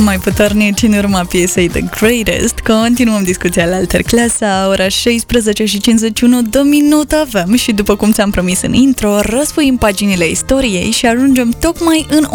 Mai puternici în urma piesei The Greatest. Continuăm discuția la Alter Clasa. Ora 16:51 avem și, după cum ți-am promis în intro, răsfoim paginile istoriei și ajungem tocmai în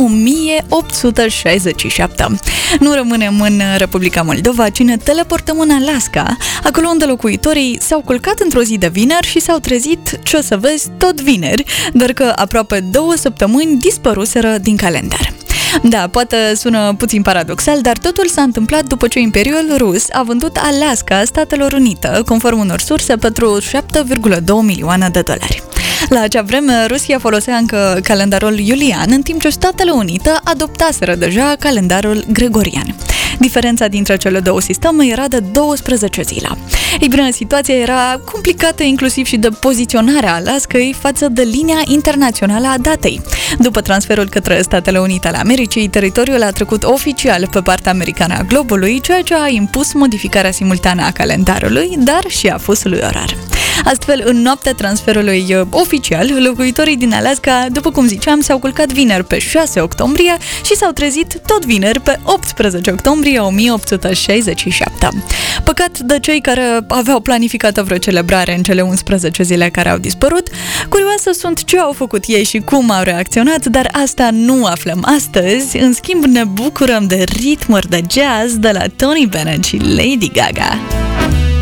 1867. Nu rămânem în Republica Moldova, ci ne teleportăm în Alaska, acolo unde locuitorii s-au culcat într-o zi de vineri și s-au trezit, ce o să vezi, tot vineri, doar că aproape 2 săptămâni dispăruseră din calendar. Da, poate sună puțin paradoxal, dar totul s-a întâmplat după ce Imperiul Rus a vândut Alaska Statelor Unite, conform unor surse, pentru $7,2 milioane. La acea vreme, Rusia folosea încă calendarul iulian, în timp ce Statele Unite adoptaseră deja calendarul gregorian. Diferența dintre cele două sisteme era de 12 zile. Ei bine, situația era complicată inclusiv și de poziționarea Alaskei față de linia internațională a datei. După transferul către Statele Unite ale Americii, teritoriul a trecut oficial pe partea americană a globului, ceea ce a impus modificarea simultană a calendarului, dar și a fusului orar. Astfel, în noaptea transferului oficial, locuitorii din Alaska, după cum ziceam, s-au culcat vineri pe 6 octombrie și s-au trezit tot vineri pe 18 octombrie 1867. Păcat de cei care aveau planificată vreo celebrare în cele 11 zile care au dispărut. Curioasă sunt ce au făcut ei și cum au reacționat, dar asta nu aflăm astăzi. În schimb, ne bucurăm de ritmuri de jazz de la Tony Bennett și Lady Gaga.